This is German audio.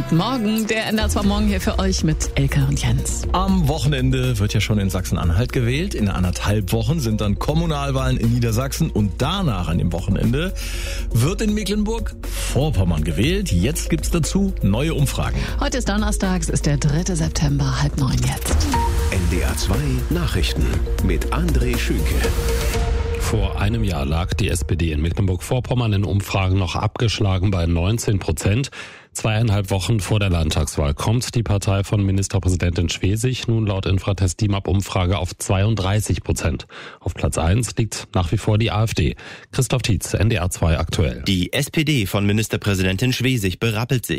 Guten Morgen, der NDR Morgen hier für euch mit Elke und Jens. Am Wochenende wird ja schon in Sachsen-Anhalt gewählt. In 1,5 Wochen sind dann Kommunalwahlen in Niedersachsen und danach an dem Wochenende wird in Mecklenburg-Vorpommern gewählt. Jetzt gibt's dazu neue Umfragen. Heute ist Donnerstag, es ist der 3. September, 8:30 jetzt. NDR 2 Nachrichten mit André Schünke. Vor einem Jahr lag die SPD in Mecklenburg-Vorpommern in Umfragen noch abgeschlagen bei 19%. 2,5 Wochen vor der Landtagswahl kommt die Partei von Ministerpräsidentin Schwesig nun laut Infratest DIMAP-Umfrage auf 32%. Auf Platz 1 liegt nach wie vor die AfD. Christoph Tietz, NDR 2 aktuell. Die SPD von Ministerpräsidentin Schwesig berappelt sich.